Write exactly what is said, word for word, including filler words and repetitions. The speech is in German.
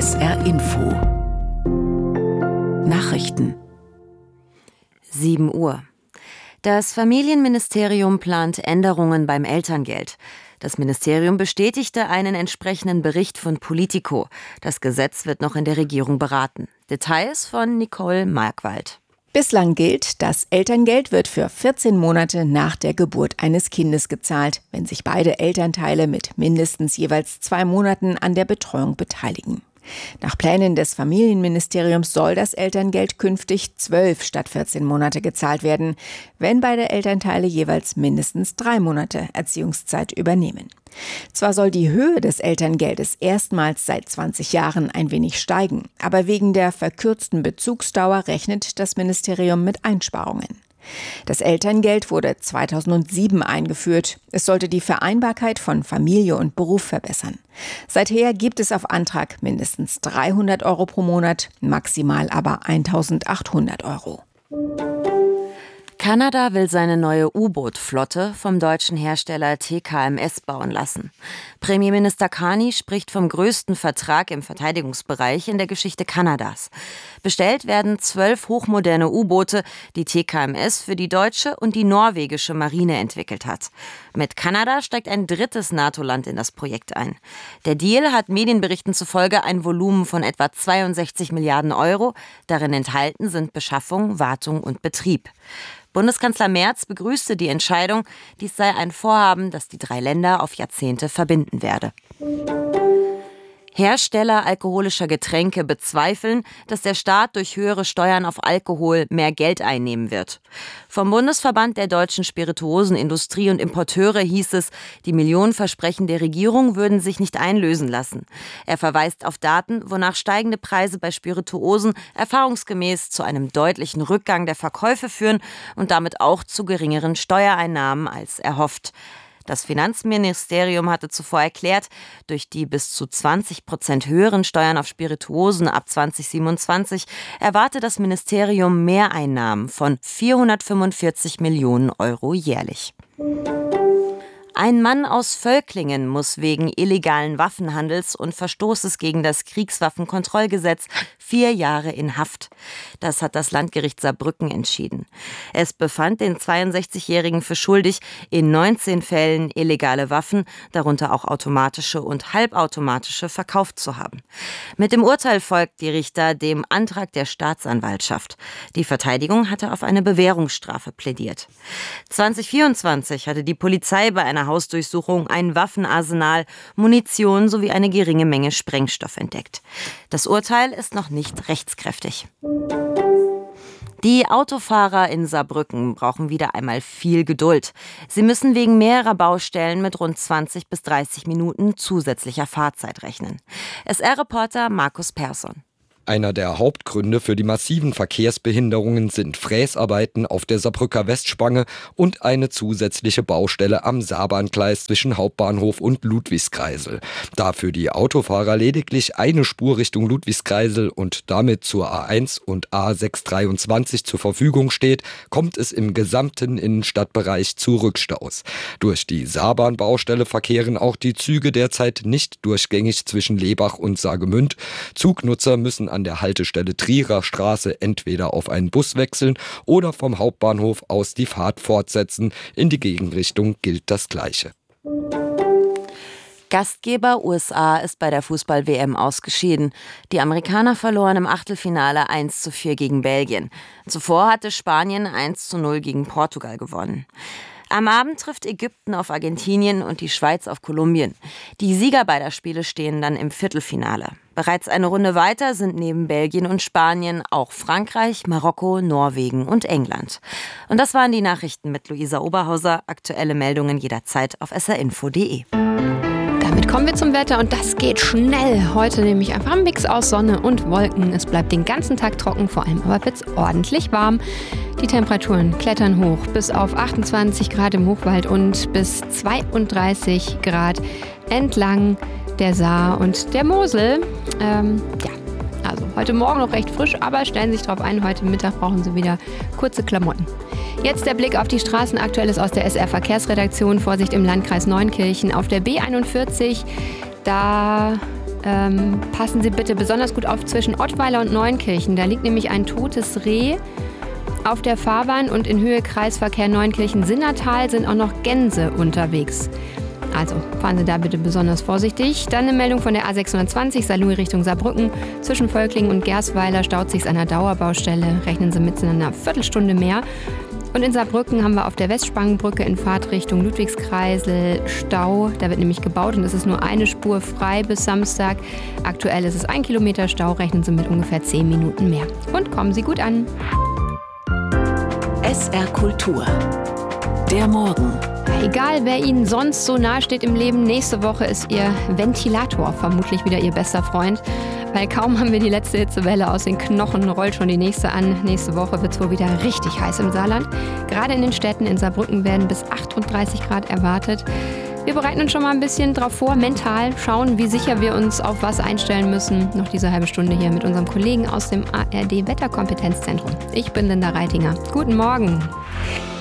S R Info Nachrichten. sieben Uhr. Das Familienministerium plant Änderungen beim Elterngeld. Das Ministerium bestätigte einen entsprechenden Bericht von Politico. Das Gesetz wird noch in der Regierung beraten. Details von Nicole Markwald. Bislang gilt, das Elterngeld wird für vierzehn Monate nach der Geburt eines Kindes gezahlt, wenn sich beide Elternteile mit mindestens jeweils zwei Monaten an der Betreuung beteiligen. Nach Plänen des Familienministeriums soll das Elterngeld künftig zwölf statt vierzehn Monate gezahlt werden, wenn beide Elternteile jeweils mindestens drei Monate Erziehungszeit übernehmen. Zwar soll die Höhe des Elterngeldes erstmals seit zwanzig Jahren ein wenig steigen, aber wegen der verkürzten Bezugsdauer rechnet das Ministerium mit Einsparungen. Das Elterngeld wurde zweitausendsieben eingeführt. Es sollte die Vereinbarkeit von Familie und Beruf verbessern. Seither gibt es auf Antrag mindestens dreihundert Euro pro Monat, maximal aber eintausendachthundert Euro. Kanada will seine neue U-Boot-Flotte vom deutschen Hersteller T K M S bauen lassen. Premierminister Carney spricht vom größten Vertrag im Verteidigungsbereich in der Geschichte Kanadas. Bestellt werden zwölf hochmoderne U-Boote, die T K M S für die deutsche und die norwegische Marine entwickelt hat. Mit Kanada steigt ein drittes NATO-Land in das Projekt ein. Der Deal hat Medienberichten zufolge ein Volumen von etwa zweiundsechzig Milliarden Euro. Darin enthalten sind Beschaffung, Wartung und Betrieb. Bundeskanzler Merz begrüßte die Entscheidung, dies sei ein Vorhaben, das die drei Länder auf Jahrzehnte verbinden werde. Hersteller alkoholischer Getränke bezweifeln, dass der Staat durch höhere Steuern auf Alkohol mehr Geld einnehmen wird. Vom Bundesverband der deutschen Spirituosenindustrie und Importeure hieß es, die Millionenversprechen der Regierung würden sich nicht einlösen lassen. Er verweist auf Daten, wonach steigende Preise bei Spirituosen erfahrungsgemäß zu einem deutlichen Rückgang der Verkäufe führen und damit auch zu geringeren Steuereinnahmen als erhofft. Das Finanzministerium hatte zuvor erklärt, durch die bis zu zwanzig Prozent höheren Steuern auf Spirituosen ab zweitausendsiebenundzwanzig erwarte das Ministerium Mehreinnahmen von vierhundertfünfundvierzig Millionen Euro jährlich. Ein Mann aus Völklingen muss wegen illegalen Waffenhandels und Verstoßes gegen das Kriegswaffenkontrollgesetz vier Jahre in Haft. Das hat das Landgericht Saarbrücken entschieden. Es befand den zweiundsechzigjährigen für schuldig, in neunzehn Fällen illegale Waffen, darunter auch automatische und halbautomatische, verkauft zu haben. Mit dem Urteil folgt die Richter dem Antrag der Staatsanwaltschaft. Die Verteidigung hatte auf eine Bewährungsstrafe plädiert. zweitausendvierundzwanzig hatte die Polizei bei einer Hausdurchsuchung ein Waffenarsenal, Munition sowie eine geringe Menge Sprengstoff entdeckt. Das Urteil ist noch nicht rechtskräftig. Die Autofahrer in Saarbrücken brauchen wieder einmal viel Geduld. Sie müssen wegen mehrerer Baustellen mit rund zwanzig bis dreißig Minuten zusätzlicher Fahrzeit rechnen. S R-Reporter Markus Persson. Einer der Hauptgründe für die massiven Verkehrsbehinderungen sind Fräsarbeiten auf der Saarbrücker Westspange und eine zusätzliche Baustelle am Saarbahngleis zwischen Hauptbahnhof und Ludwigskreisel. Da für die Autofahrer lediglich eine Spur Richtung Ludwigskreisel und damit zur A eins und A sechshundertdreiundzwanzig zur Verfügung steht, kommt es im gesamten Innenstadtbereich zu Rückstaus. Durch die Saarbahnbaustelle verkehren auch die Züge derzeit nicht durchgängig zwischen Lebach und Saargemünd. Zugnutzer müssen an der Haltestelle Trierer Straße entweder auf einen Bus wechseln oder vom Hauptbahnhof aus die Fahrt fortsetzen. In die Gegenrichtung gilt das Gleiche. Gastgeber U S A ist bei der Fußball-W M ausgeschieden. Die Amerikaner verloren im Achtelfinale eins zu vier gegen Belgien. Zuvor hatte Spanien eins zu null gegen Portugal gewonnen. Am Abend trifft Ägypten auf Argentinien und die Schweiz auf Kolumbien. Die Sieger beider Spiele stehen dann im Viertelfinale. Bereits eine Runde weiter sind neben Belgien und Spanien auch Frankreich, Marokko, Norwegen und England. Und das waren die Nachrichten mit Luisa Oberhauser. Aktuelle Meldungen jederzeit auf s r info punkt d e. Damit kommen wir zum Wetter und das geht schnell. Heute nämlich einfach ein Mix aus Sonne und Wolken. Es bleibt den ganzen Tag trocken, vor allem aber wird es ordentlich warm. Die Temperaturen klettern hoch bis auf achtundzwanzig Grad im Hochwald und bis zweiunddreißig Grad entlang der Saar und der Mosel. Ähm, ja. Also heute Morgen noch recht frisch, aber stellen Sie sich darauf ein, heute Mittag brauchen Sie wieder kurze Klamotten. Jetzt der Blick auf die Straßen. Aktuelles aus der S R-Verkehrsredaktion. Vorsicht im Landkreis Neunkirchen auf der B einundvierzig. Da ähm, passen Sie bitte besonders gut auf zwischen Ottweiler und Neunkirchen. Da liegt nämlich ein totes Reh auf der Fahrbahn und in Höhe Kreisverkehr Neunkirchen-Sinnertal sind auch noch Gänse unterwegs. Also fahren Sie da bitte besonders vorsichtig. Dann eine Meldung von der A sechshundertzwanzig Saarlouis Richtung Saarbrücken. Zwischen Völklingen und Gersweiler staut sich an einer Dauerbaustelle. Rechnen Sie mit einer Viertelstunde mehr. Und in Saarbrücken haben wir auf der Westspangenbrücke in Fahrtrichtung Ludwigskreisel Stau. Da wird nämlich gebaut und es ist nur eine Spur frei bis Samstag. Aktuell ist es ein Kilometer Stau. Rechnen Sie mit ungefähr zehn Minuten mehr. Und kommen Sie gut an. S R Kultur. Der Morgen. Egal, wer Ihnen sonst so nahe steht im Leben, nächste Woche ist Ihr Ventilator vermutlich wieder Ihr bester Freund. Weil kaum haben wir die letzte Hitzewelle aus den Knochen, rollt schon die nächste an. Nächste Woche wird es wohl wieder richtig heiß im Saarland. Gerade in den Städten in Saarbrücken werden bis achtunddreißig Grad erwartet. Wir bereiten uns schon mal ein bisschen drauf vor, mental, schauen, wie sicher wir uns auf was einstellen müssen. Noch diese halbe Stunde hier mit unserem Kollegen aus dem A R D Wetterkompetenzzentrum. Ich bin Linda Reitinger. Guten Morgen.